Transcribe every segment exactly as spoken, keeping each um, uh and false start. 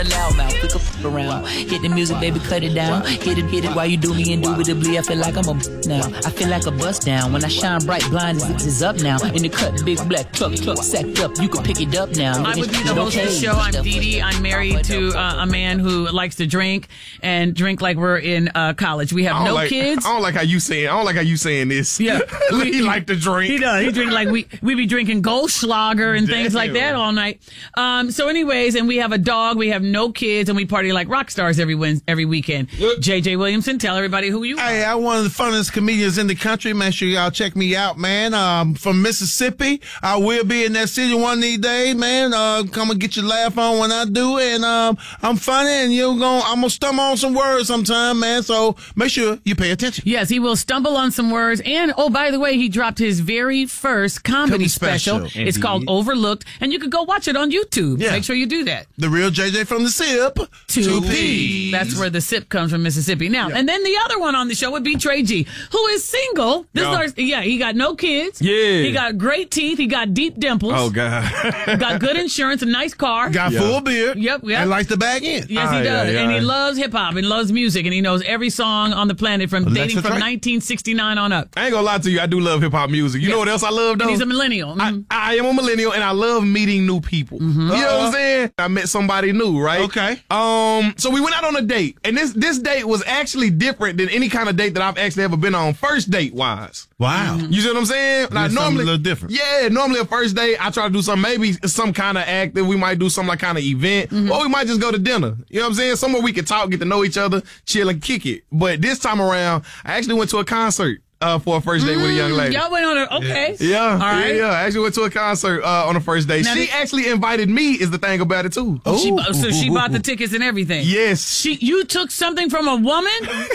Loudmouth, we can f around. Hit the music, baby, cut it down. Hit it, hit it while you do me indubitably. I feel like I'm a now. I feel like a bust down. When I shine bright, blind is, is up now. In the cut, big black truck, truck sacked up. You can pick it up now. I would be the host of the show. I'm Dee Dee. I'm married to uh, a man who likes to drink and drink like we're in uh, college. We have no like, kids. I don't like how you saying. I don't like how you saying this. Yeah, he, he like to drink. He does. He drink like we we be drinking Goldschlager and things like that all night. Um. So, anyways, and we have a dog. We have no kids, and we party like rock stars every win- every weekend. J J Williamson, tell everybody who you are. Hey, I'm one of the funnest comedians in the country. Make sure y'all check me out, man. Um, from Mississippi. I will be in that city one of these days, man. Uh, come and get your laugh on when I do it. And um, I'm funny, and you're going I'm going to stumble on some words sometime, man. So make sure you pay attention. Yes, he will stumble on some words. And, oh, by the way, he dropped his very first comedy Comedy special. special. It's Indeed. called Overlooked, and you can go watch it on YouTube. Yeah. Make sure you do that. The real J J from the SIP. Two, Two P's. P's. That's where the sip comes from, Mississippi. Now, Yeah. and then the other one on the show would be Trey G, who is single. This Yeah. is our, yeah, he got no kids. Yeah. He got great teeth. He got deep dimples. Oh God. Got good insurance, a nice car. Got Yeah. full beard. Yep, yep. And likes the back end. Yes, he Aye, does. aye, and he aye. loves hip hop and loves music, and he knows every song on the planet from Alexa dating from Trey. nineteen sixty-nine on up. I ain't gonna lie to you. I do love hip hop music. You know what else I love though? And he's a millennial. I, Mhm. I am a millennial, and I love meeting new people. You know what I'm saying? I met somebody new, right? Okay. Um. So we went out on a date, and this this date was actually different than any kind of date that I've actually ever been on. First date wise. Wow. You see what I'm saying? Now, something normally, a little different. Yeah, normally a first date, I try to do something, maybe some kind of act that we might do some like kind of event, or we might just go to dinner. You know what I'm saying? Somewhere we can talk, get to know each other, chill and kick it. But this time around, I actually went to a concert uh, for a first date with a young lady. Y'all went on a, okay. Yeah, All right. yeah, yeah. I actually went to a concert uh, on the first date. Now She this- actually invited me, is the thing about it, too. She, so she bought the tickets and everything. Yes. She, you took something from a woman?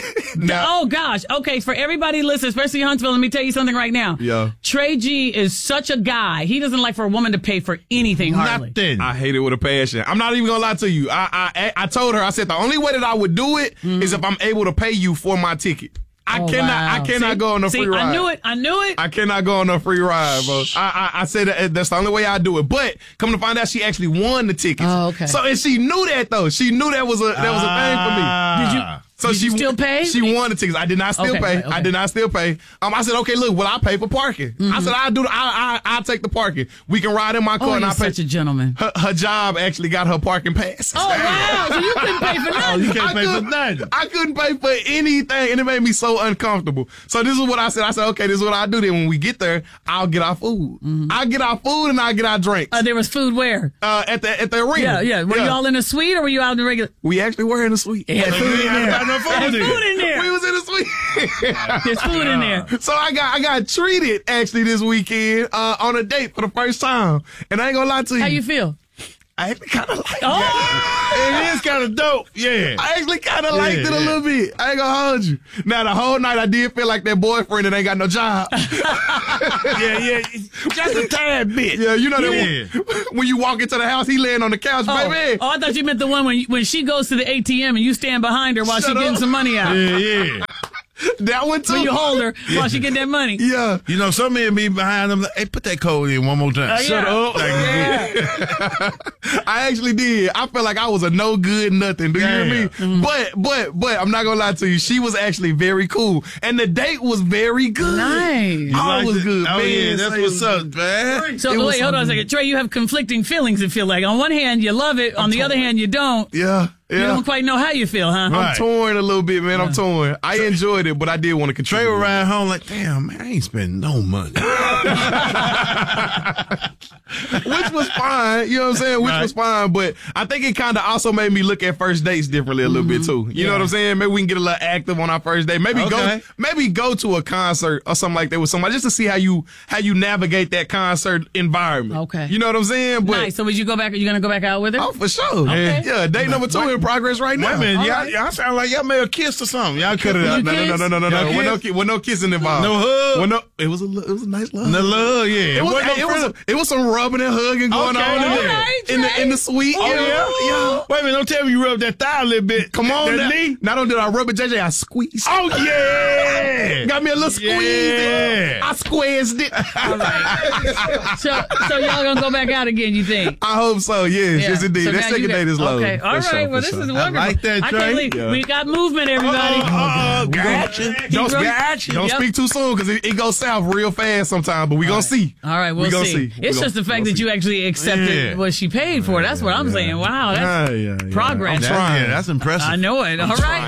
Now- Oh gosh. Okay, for everybody listening, especially Huntsville, let me tell you something right now. Yeah. Trey G is such a guy. He doesn't like for a woman to pay for anything hardly. Nothing. I hate it with a passion. I'm not even gonna lie to you. I I I told her, I said the only way that I would do it is if I'm able to pay you for my ticket. I Oh, cannot wow. I cannot See? go on a See, free ride. I knew it. I knew it. I cannot go on a free ride, bro. I, I I said that that's the only way I do it. But come to find out, she actually won the tickets. Oh, okay. So and she knew that though. She knew that was a that was a thing for me. Did you? Ah. So Did she you still pay? She won the tickets. I did not still Okay, pay. okay, I did not still pay. Um, I said, okay, look, well, I pay for parking. I said, I do. I I I take the parking. We can ride in my car Oh, and I you're pay. such a gentleman. Her, her job actually got her parking pass. Oh wow! So you couldn't pay for Oh, nothing. you can't I pay for couldn't- nothing. I couldn't pay for anything, and it made me so uncomfortable. So this is what I said. I said, okay, this is what I do. Then when we get there, I'll get our food. I'll get our food and I'll get our drinks. Uh, there was food where? Uh, at the at the arena. Yeah, yeah. Were you all in a suite or were you out in the regular? We actually were in the suite. It had food in there. Got no food There's in. food in there. We was in the suite. There's food in there. So I got I got treated actually this weekend uh, on a date for the first time, and I ain't gonna lie to you. How you feel? I actually kind of like Oh, it. It is kind of dope. Yeah. I actually kind of liked it a yeah. little bit. I ain't gonna hold you. Now the whole night I did feel like that boyfriend that ain't got no job. yeah, yeah. Just a tad bit. Yeah, you know that Yeah. one, when you walk into the house, he laying on the couch, oh, baby. oh, I thought you meant the one when when she goes to the A T M and you stand behind her while Shut she getting up. some money out. Yeah, yeah. That one too. So you hold her while she get that money. Yeah. You know, some men be behind them. Like, hey, put that code in one more time. Oh, Shut yeah. up. Yeah. I actually did. I felt like I was a no good nothing. Do you hear me? Mm-hmm. But, but, but, I'm not gonna lie to you. She was actually very cool. And the date was very good. Nice. Oh, Liked it was it? good, Oh, man. yeah, that's Say it what's was up, good. man. So It was wait, hold on a something. second, Trey. You have conflicting feelings. It feel like on one hand you love it, on the other hand you don't. Yeah. You Yeah. don't quite know how you feel, huh? Right. I'm torn a little bit, man. I'm torn. I enjoyed it, but I did want to Trey contribute. would ride home like, damn, man, I ain't spending no money. Which was fine, you know what I'm saying? Which Right. was fine, but I think it kind of also made me look at first dates differently a little bit too. You know what I'm saying? Maybe we can get a little active on our first date. Maybe Okay. go, maybe go to a concert or something like that with somebody just to see how you how you navigate that concert environment. Okay. You know what I'm saying? But Nice. So would you go back? Are you gonna go back out with her? oh, for sure. Okay. Yeah, date number two in progress right now. Wait a minute, All y'all, right. y'all sound like y'all may have kissed or something. Y'all could No, have. no, no, no, no, no, no, Y'all no. With no, kissed? ki- with no kissing involved. No hug? With no, it was a, li- it was a nice love. The love, yeah. It was, Wasn't no it, was friend- it was some rubbing and hugging going Okay, on in, all the, right, in the in the suite. Oh, you know? yeah? yeah. Wait a minute, don't tell me you rubbed that thigh a little bit. Come on, that now. knee. Not only did I rub it, J J, I squeezed. Oh, yeah. Got me a little squeeze. Yeah. I squeezed it. All right. So, so y'all gonna go back out again? You think? I hope so. Yes, Yeah. yes, indeed. So that now second you got- date is low. Okay, all For right. sure, well, for this sure. is wonderful. like that, I Trey. can't believe Yeah. we got movement, everybody. Uh, uh, gotcha. Don't, He speak, don't Yep. speak too soon because it, it goes south real fast sometimes. But we gonna see. All right, we'll we gonna see. see. It's We just gonna- the fact we'll that see. you actually accepted Yeah. what she paid for. That's what I'm saying. Wow, that's Yeah, yeah, yeah. progress. I'm That- trying. yeah, that's impressive. I know it. All right.